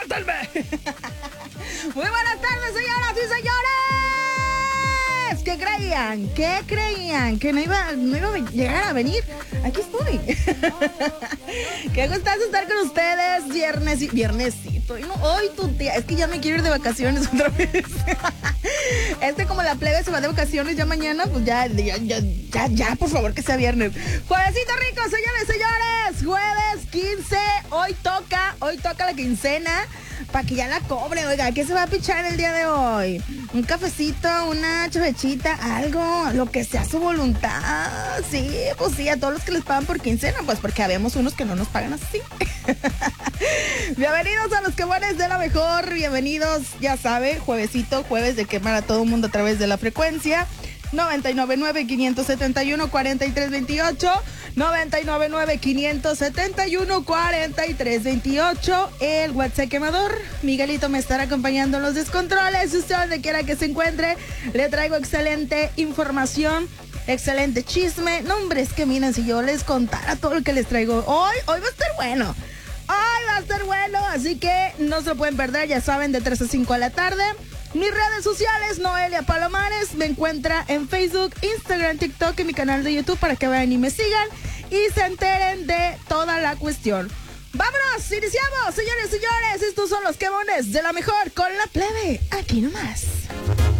Salve. Muy buenas tardes, señoras y señores. ¿Qué creían? ¿Que no iba a llegar a venir? Aquí estoy. Qué gustazo estar con ustedes. Viernesito. No, hoy tu tía. Es que ya me quiero ir de vacaciones otra vez. Como la plebe se va de vacaciones ya mañana, pues ya, por favor, que sea viernes. Juevesito rico, señores. Jueves 15. Hoy toca la quincena. Para que ya la cobre, oiga, ¿qué se va a pichar el día de hoy? Un cafecito, una chavechita, algo, lo que sea su voluntad. Sí, pues sí, a todos los que les pagan por quincena, pues porque habemos unos que no nos pagan así. Bienvenidos a los quemones de la mejor, bienvenidos, ya sabe, jueves de quemar a todo el mundo a través de la frecuencia. 999-571-4328, 999-571-4328, el WhatsApp quemador. Miguelito me estará acompañando en los descontroles. Usted donde quiera que se encuentre, le traigo excelente información, excelente chisme. No, hombre, es que miren, si yo les contara todo lo que les traigo hoy va a estar bueno. Hoy va a estar bueno, así que no se lo pueden perder, ya saben, de 3 a 5 de la tarde. Mis redes sociales, Noelia Palomares, me encuentra en Facebook, Instagram, TikTok y mi canal de YouTube para que vayan y me sigan y se enteren de toda la cuestión. ¡Vámonos! ¡Iniciamos, señores! Estos son los quemones de la mejor con la plebe, aquí nomás.